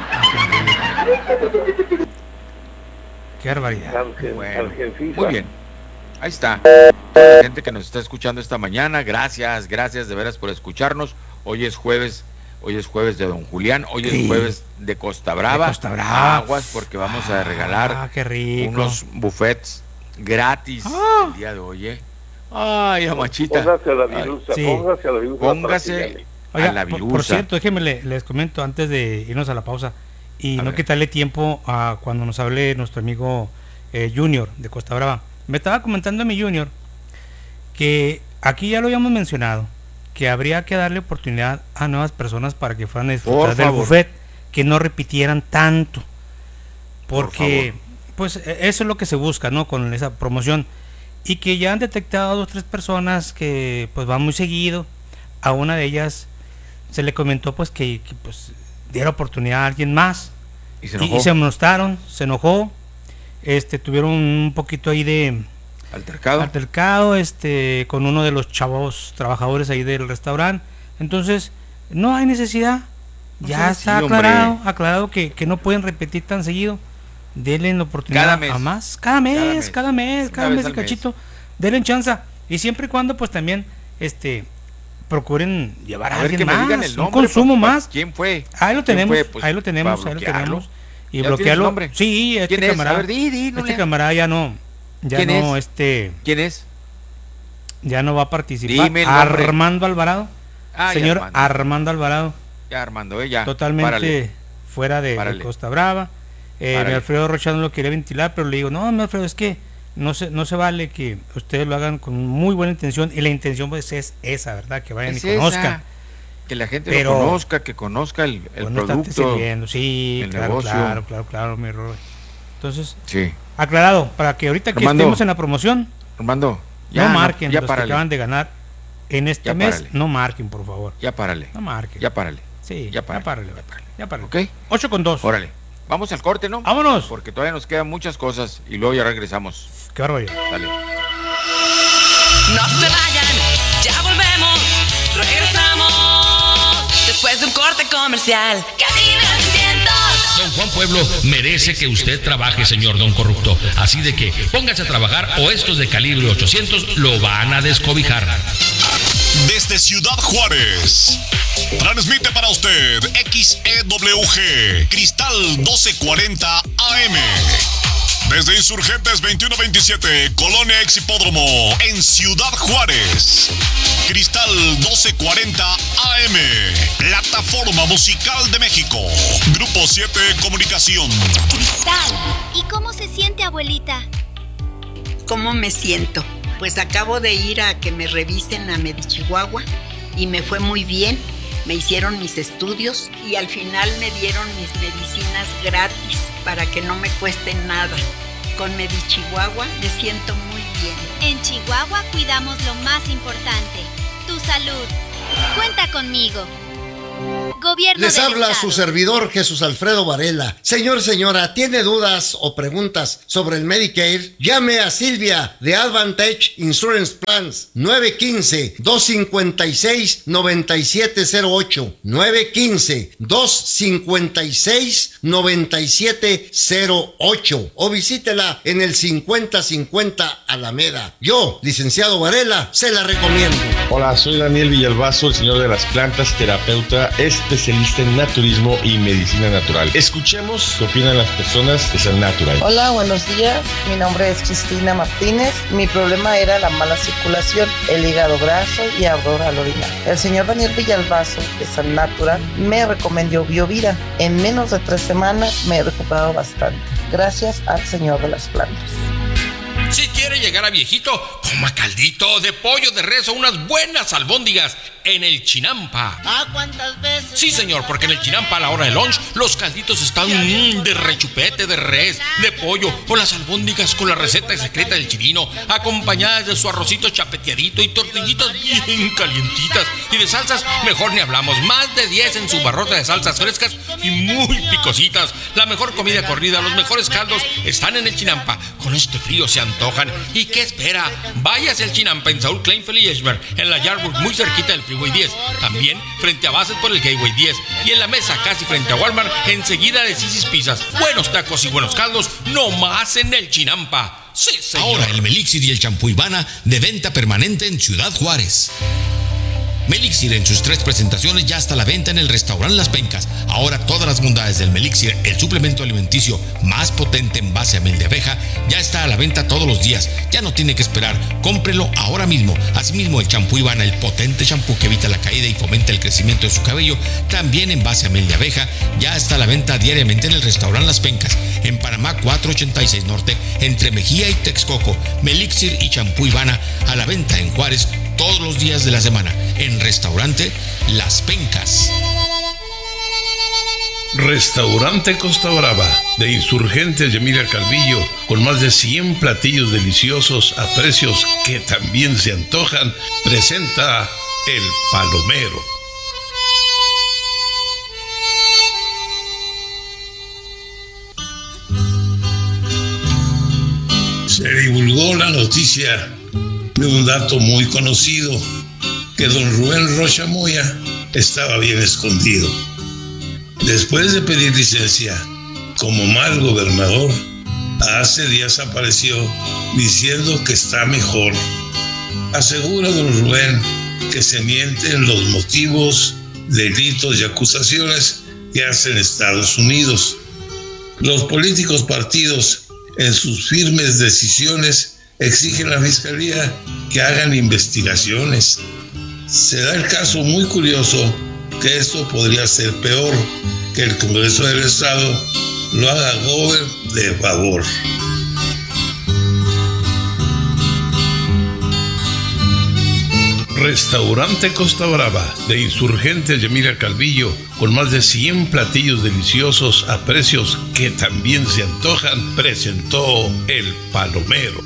Qué barbaridad. Bueno, muy bien. Ahí está. La gente que nos está escuchando esta mañana, gracias de veras por escucharnos. Hoy es jueves de Don Julián, hoy es jueves de Costa Brava. Aguas porque vamos a regalar qué rico. unos buffets gratis el día de hoy, ¿eh? Ay, amachita. Póngase a la virusa, sí. Póngase a la virusa. Póngase Oiga, a la virusa. por cierto, déjenme les comento antes de irnos a la pausa y no quitarle tiempo a cuando nos hable nuestro amigo Junior de Costa Brava. Me estaba comentando mi Junior que aquí ya lo habíamos mencionado, que habría que darle oportunidad a nuevas personas para que fueran a disfrutar del buffet, que no repitieran tanto, porque pues eso es lo que se busca, ¿no? Con esa promoción, y que ya han detectado 2 o 3 personas que pues van muy seguido. A una de ellas se le comentó pues que pues diera oportunidad a alguien más y se amostaron, se enojó, tuvieron un poquito ahí de altercado con uno de los chavos trabajadores ahí del restaurante. Entonces no hay necesidad, ya está aclarado que no pueden repetir tan seguido. Denle la oportunidad a más, cada mes de cachito, denle chance, y siempre y cuando pues también procuren llevar a alguien más, un consumo más. ¿Quién fue? Ahí lo tenemos, Pues, ahí lo tenemos. Y bloquearlo. Sí, ¿Quién es? camarada. A ver, Camarada ya no. ¿Quién es? ¿Quién es? Ya no va a participar. Dime el nombre. Armando Alvarado. Señor Armando Alvarado. Ya Armando, ya. Totalmente fuera de Costa Brava. Mi Alfredo Rochado no lo quería ventilar, pero le digo, no, mi Alfredo, es que no se vale que ustedes lo hagan con muy buena intención, y la intención pues es esa, ¿verdad? Que vayan y conozcan. Que la gente lo conozca, que conozca el producto, sí, el claro, negocio. claro, mi Robert. Entonces, sí. Aclarado, para que ahorita que estemos en la promoción, Armando, no marquen los que acaban de ganar en este mes, no marquen, por favor. Ya párale. No marquen. Ya párale. Sí, ya párale. ¿Ok? 8:02. Órale. Vamos al corte, ¿no? Vámonos. Porque todavía nos quedan muchas cosas y luego ya regresamos. Qué barbaridad. Dale. No se vayan, ya volvemos, regresamos después de un corte comercial. Cabina 800. Don Juan Pueblo merece que usted trabaje, señor Don Corrupto. Así de que póngase a trabajar o estos de calibre 800 lo van a descobijar. Desde Ciudad Juárez, transmite para usted XEWG Cristal 1240 AM. Desde Insurgentes 2127, Colonia Ex Hipódromo, en Ciudad Juárez. Cristal 1240 AM, Plataforma Musical de México. Grupo 7 Comunicación. Cristal. ¿Y cómo se siente, abuelita? ¿Cómo me siento? Pues acabo de ir a que me revisen a Medichihuahua y me fue muy bien. Me hicieron mis estudios y al final me dieron mis medicinas gratis para que no me cueste nada. Con Medichihuahua me siento muy bien. bien. En Chihuahua cuidamos lo más importante, tu salud. Cuenta conmigo. Gobierno Les del habla Estado. su servidor Jesús Alfredo Varela. Señor, señora, ¿tiene dudas o preguntas sobre el Medicare? Llame a Silvia de Advantage Insurance Plans 915-256-9708 915-256-9708 o visítela en el 5050 Alameda. Yo, licenciado Varela, se la recomiendo. Hola, soy Daniel Villalbazo, el señor de las plantas, terapeuta, especialista en naturismo y medicina natural. Escuchemos qué opinan las personas de San Natural. Hola, buenos días. Mi nombre es Cristina Martínez. Mi problema era la mala circulación, el hígado graso y ardor al orinar. El señor Daniel Villalbazo de San Natural me recomendó Biovida. En menos de 3 semanas me he recuperado bastante. Gracias al señor de las plantas. Si quiere llegar a viejito, coma caldito de pollo de res o unas buenas albóndigas en el Chinampa. ¿Ah, cuántas veces? Sí, señor, porque en el Chinampa a la hora de lunch los calditos están de rechupete, de res, de pollo o las albóndigas con la receta secreta del chirino, acompañadas de su arrocito chapeteadito y tortillitas bien calientitas. Y de salsas, mejor ni hablamos. Más de 10 en su barrota de salsas frescas y muy picositas. La mejor comida corrida, los mejores caldos están en el Chinampa. Con este frío se antojan. ¿Y qué espera? Váyase al Chinampa en Saúl Kleinfeld y Eschberg, en la Yardburg, muy cerquita del Freeway 10. También frente a Bassett por el Gateway 10. Y en la mesa, casi frente a Walmart, enseguida de Sisi's Pizzas. Buenos tacos y buenos caldos, no más en el Chinampa. Sí, señor. Ahora el Melixir y el champú Ivana de venta permanente en Ciudad Juárez. Melixir en sus 3 presentaciones ya está a la venta en el restaurante Las Pencas. Ahora todas las bondades del Melixir, el suplemento alimenticio más potente en base a miel de abeja, ya está a la venta todos los días. Ya no tiene que esperar, cómprelo ahora mismo. Asimismo el champú Ivana, el potente champú que evita la caída y fomenta el crecimiento de su cabello, también en base a miel de abeja, ya está a la venta diariamente en el restaurante Las Pencas, en Panamá 486 Norte, entre Mejía y Texcoco. Melixir y champú Ivana a la venta en Juárez todos los días de la semana, en restaurante Las Pencas. Restaurante Costa Brava, de Insurgentes de Emilia Calvillo, con más de 100 platillos deliciosos a precios que también se antojan, presenta El Palomero. Se divulgó la noticia de un dato muy conocido, que don Rubén Rocha Moya estaba bien escondido. Después de pedir licencia como mal gobernador, hace días apareció diciendo que está mejor. Asegura don Rubén que se mienten los motivos, delitos y acusaciones que hacen Estados Unidos. Los políticos partidos, en sus firmes decisiones, exigen a la Fiscalía que hagan investigaciones. Se da el caso muy curioso que esto podría ser peor, que el Congreso del Estado lo haga de favor. Restaurante Costa Brava, de Insurgentes de Emilia Calvillo, con más de 100 platillos deliciosos a precios que también se antojan, presentó El Palomero.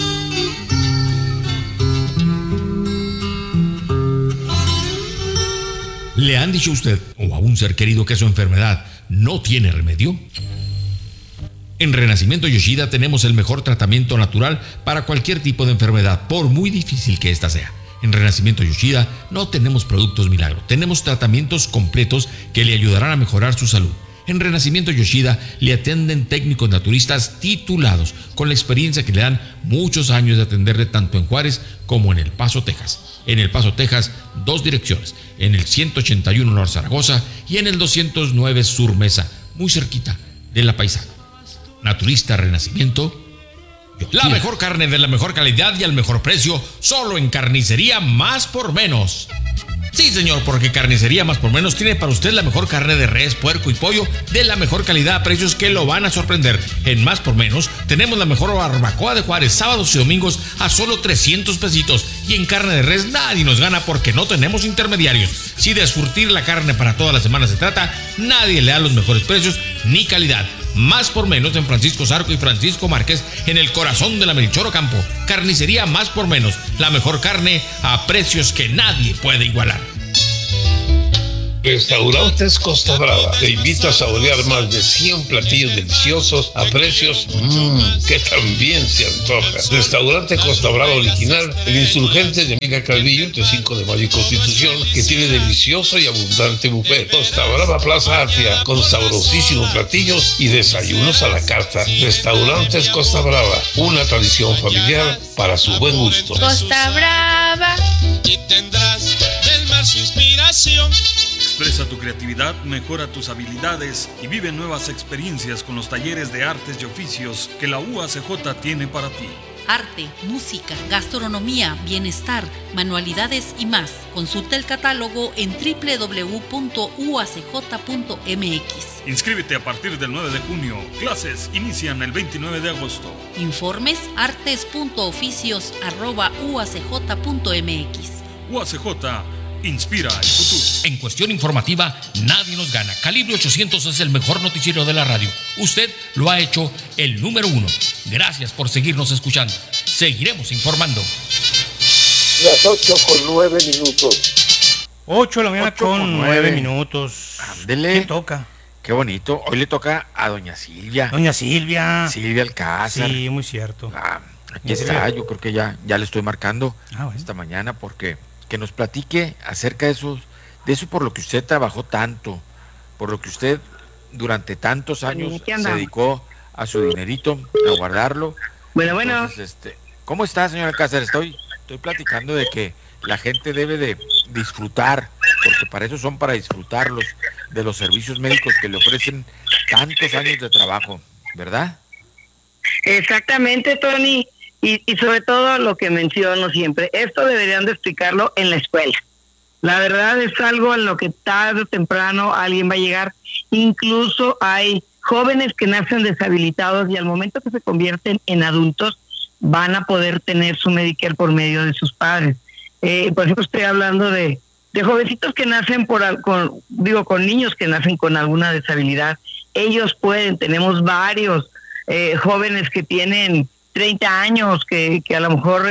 ¿Le han dicho a usted o a un ser querido que su enfermedad no tiene remedio? En Renacimiento Yoshida tenemos el mejor tratamiento natural para cualquier tipo de enfermedad, por muy difícil que ésta sea. En Renacimiento Yoshida no tenemos productos milagro, tenemos tratamientos completos que le ayudarán a mejorar su salud. En Renacimiento Yoshida le atienden técnicos naturistas titulados, con la experiencia que le dan muchos años de atenderle tanto en Juárez como en El Paso, Texas. En El Paso, Texas, 2 direcciones, en el 181 Norte Zaragoza y en el 209 Sur Mesa, muy cerquita de La Paisana. Naturista Renacimiento Yoshida. La mejor carne de la mejor calidad y al mejor precio, solo en Carnicería Más por Menos. Sí, señor, porque Carnicería Más por Menos tiene para usted la mejor carne de res, puerco y pollo de la mejor calidad a precios que lo van a sorprender. En Más por Menos tenemos la mejor barbacoa de Juárez, sábados y domingos a solo 300 pesitos. Y en carne de res nadie nos gana porque no tenemos intermediarios. Si de surtir la carne para toda la semana se trata, nadie le da los mejores precios ni calidad. Más por menos en Francisco Zarco y Francisco Márquez, en el corazón de la Melchor Ocampo. Carnicería Más por Menos, la mejor carne a precios que nadie puede igualar. Restaurantes Costa Brava te invita a saborear más de 100 platillos deliciosos a precios que también se antoja. Restaurante Costa Brava original, el Insurgente de Amiga Calvillo, entre 5 de mayo y Constitución, que tiene delicioso y abundante buffet. Costa Brava Plaza Atria, con sabrosísimos platillos y desayunos a la carta. Restaurantes Costa Brava, una tradición familiar para su buen gusto. Costa Brava. Y tendrás del mar su inspiración. Expresa tu creatividad, mejora tus habilidades y vive nuevas experiencias con los talleres de artes y oficios que la UACJ tiene para ti. Arte, música, gastronomía, bienestar, manualidades y más. Consulta el catálogo en www.uacj.mx. Inscríbete a partir del 9 de junio. Clases inician el 29 de agosto. Informes artes.oficios@uacj.mx. UACJ inspira el futuro. En cuestión informativa, nadie nos gana. Calibre 800 es el mejor noticiero de la radio. Usted lo ha hecho el número 1. Gracias por seguirnos escuchando. Seguiremos informando. Las 8:09. 8 de la mañana con 9 minutos. Ándele. ¿Quién toca? Qué bonito. Hoy le toca a doña Silvia. Doña Silvia. Silvia Alcázar. Sí, muy cierto. Aquí está. Yo creo que ya le estoy marcando esta mañana porque que nos platique acerca de eso por lo que usted trabajó tanto, por lo que usted durante tantos años se dedicó a su dinerito, a guardarlo. Bueno. Entonces, ¿cómo está, señora Alcázar? Estoy platicando de que la gente debe de disfrutar, porque para eso son, para disfrutarlos de los servicios médicos que le ofrecen tantos años de trabajo, ¿verdad? Exactamente, Tony. Y sobre todo lo que menciono siempre, esto deberían de explicarlo en la escuela. La verdad es algo en lo que tarde o temprano alguien va a llegar. Incluso hay jóvenes que nacen deshabilitados y al momento que se convierten en adultos van a poder tener su Medicare por medio de sus padres. Por ejemplo, estoy hablando de jovencitos que nacen con niños que nacen con alguna deshabilidad. Ellos tenemos varios jóvenes que tienen 30 años, que a lo mejor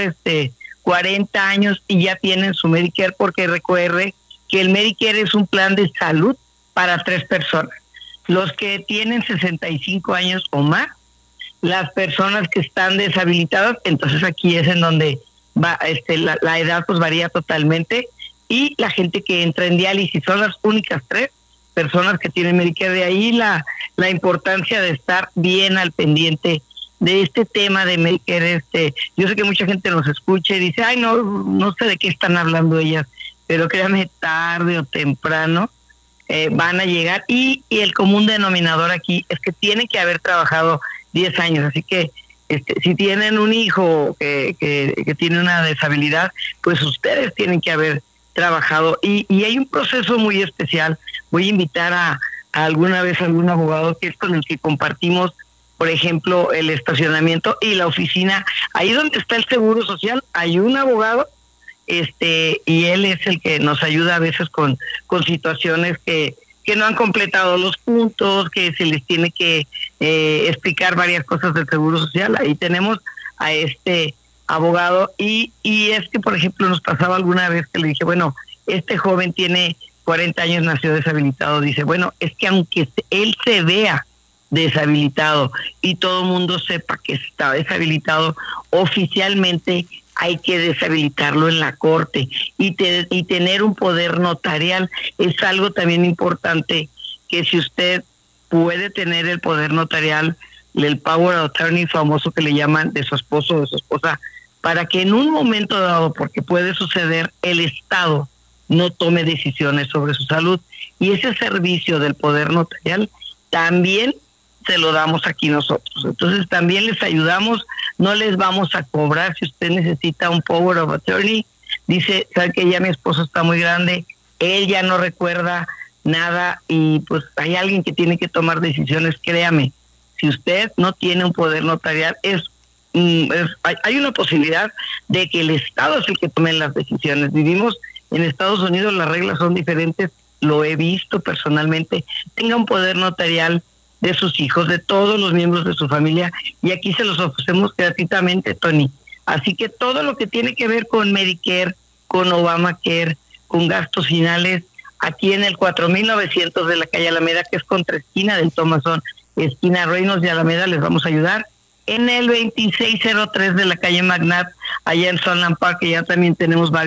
40 años y ya tienen su Medicare, porque recuerde que el Medicare es un plan de salud para 3 personas. Los que tienen 65 años o más, las personas que están deshabilitadas, entonces aquí es en donde va la edad pues varía totalmente, y la gente que entra en diálisis son las únicas 3 personas que tienen Medicare. De ahí la importancia de estar bien al pendiente de este tema de Medicare. Yo sé que mucha gente nos escucha y dice, ay, no sé de qué están hablando ellas, pero créanme, tarde o temprano van a llegar, y el común denominador aquí es que tienen que haber trabajado 10 años, así que si tienen un hijo que tiene una deshabilidad, pues ustedes tienen que haber trabajado, y hay un proceso muy especial. Voy a invitar a alguna vez a algún abogado que es con el que compartimos, por ejemplo, el estacionamiento y la oficina. Ahí donde está el Seguro Social hay un abogado, y él es el que nos ayuda a veces con situaciones que no han completado los puntos, que se les tiene que explicar varias cosas del Seguro Social. Ahí tenemos a este abogado, y es que, por ejemplo, nos pasaba alguna vez que le dije, bueno, este joven tiene 40 años, nació deshabilitado. Dice, bueno, es que aunque él se vea deshabilitado y todo el mundo sepa que está deshabilitado, oficialmente hay que deshabilitarlo en la corte, y tener un poder notarial es algo también importante, que si usted puede tener el poder notarial, el power of attorney famoso que le llaman, de su esposo o de su esposa, para que en un momento dado, porque puede suceder, el Estado no tome decisiones sobre su salud, y ese servicio del poder notarial también se lo damos aquí nosotros. Entonces también les ayudamos, no les vamos a cobrar. Si usted necesita un power of attorney, dice, sabe que ya mi esposo está muy grande, él ya no recuerda nada, y pues hay alguien que tiene que tomar decisiones. Créame, si usted no tiene un poder notarial, hay una posibilidad de que el Estado es el que tome las decisiones. Vivimos en Estados Unidos, las reglas son diferentes, lo he visto personalmente. Tenga un poder notarial de sus hijos, de todos los miembros de su familia, y aquí se los ofrecemos gratuitamente, Tony. Así que todo lo que tiene que ver con Medicare, con Obamacare, con gastos finales, aquí en el 4900 de la calle Alameda, que es contra esquina del Thomasón, esquina Reynolds de Alameda, les vamos a ayudar. En el 2603 de la calle Magnat, allá en Sunland Park, que ya también tenemos varios